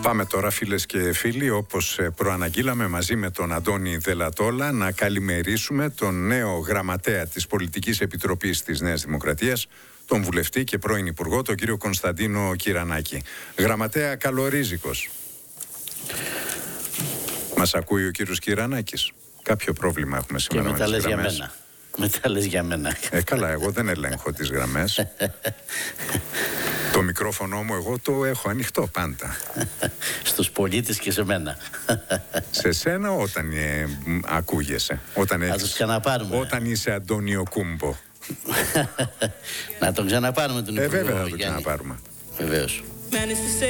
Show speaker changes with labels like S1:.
S1: Πάμε τώρα, φίλες και φίλοι, όπως προαναγγείλαμε μαζί με τον Αντώνη Δελατόλα, να καλημερίσουμε τον νέο γραμματέα της Πολιτικής Επιτροπής της Νέας Δημοκρατίας, τον βουλευτή και πρώην Υπουργό, τον κύριο Κωνσταντίνο Κυρανάκη. Γραμματέα, καλορίζικος. Μας ακούει ο κύριος Κυρανάκης? Κάποιο πρόβλημα έχουμε σήμερα με τις γραμμές.
S2: Για μένα. Μετά λες για μένα.
S1: Καλά, εγώ δεν ελέγχω τις γραμμές. Το μικρόφωνο μου εγώ το έχω ανοιχτό πάντα.
S2: Στους πολίτες και σε μένα.
S1: Σε σένα όταν ακούγεσαι. Όταν είσαι Αντώνιο Κούμπο.
S2: Να τον ξαναπάρουμε τον Υπουργό.
S1: Βέβαια θα τον ξαναπάρουμε.
S2: Βεβαίως.